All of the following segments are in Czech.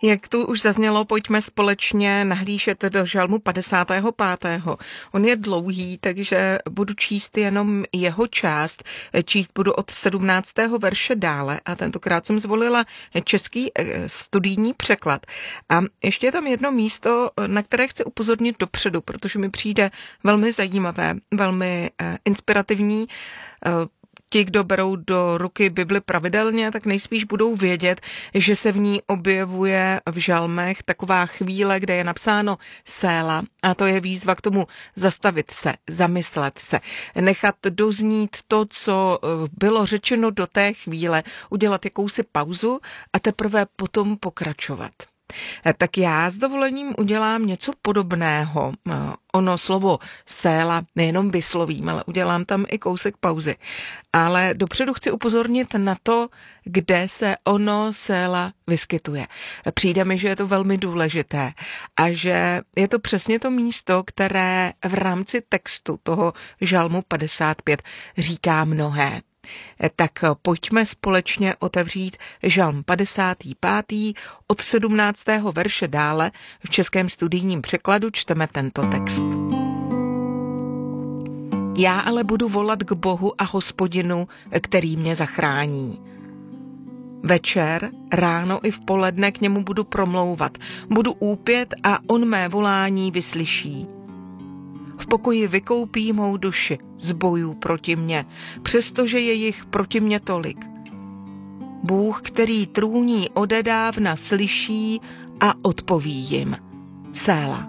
Jak tu už zaznělo, pojďme společně nahlížet do žalmu 55. On je dlouhý, takže budu číst jenom jeho část. Číst budu od 17. verše dále a tentokrát jsem zvolila český studijní překlad. A ještě je tam jedno místo, na které chci upozornit dopředu, protože mi přijde velmi zajímavé, velmi inspirativní. Ti, kdo berou do ruky Bibli pravidelně, tak nejspíš budou vědět, že se v ní objevuje v žalmech taková chvíle, kde je napsáno séla, a to je výzva k tomu zastavit se, zamyslet se, nechat doznít to, co bylo řečeno do té chvíle, udělat jakousi pauzu a teprve potom pokračovat. Tak já s dovolením udělám něco podobného. Ono slovo séla nejenom vyslovím, ale udělám tam i kousek pauzy. Ale dopředu chci upozornit na to, kde se ono séla vyskytuje. Přijde mi, že je to velmi důležité a že je to přesně to místo, které v rámci textu toho žalmu 55 říká mnohé. Tak pojďme společně otevřít žalm 55. od 17. verše dále. V českém studijním překladu čteme tento text. Já ale budu volat k Bohu a Hospodinu, který mě zachrání. Večer, ráno i v poledne k němu budu promlouvat. Budu úpět a on mé volání vyslyší. V pokoji vykoupí mou duši z bojů proti mně, přestože je jich proti mně tolik. Bůh, který trůní odedávna, slyší a odpoví jim. Séla.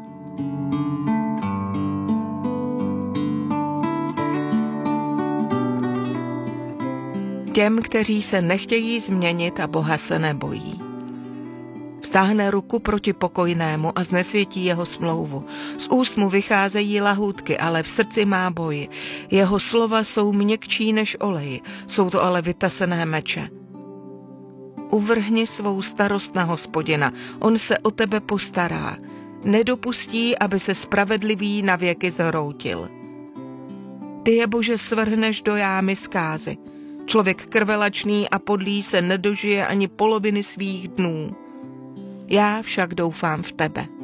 Těm, kteří se nechtějí změnit a Boha se nebojí. Vztáhne ruku proti pokojnému a znesvětí jeho smlouvu. Z úst mu vycházejí lahůdky, ale v srdci má boj. Jeho slova jsou měkčí než olej, jsou to ale vytasené meče. Uvrhni svou starost na Hospodina, on se o tebe postará. Nedopustí, aby se spravedlivý navěky zhroutil. Ty je, Bože, svrhneš do jámy zkázy. Člověk krvelačný a podlý se nedožije ani poloviny svých dnů. Já však doufám v tebe.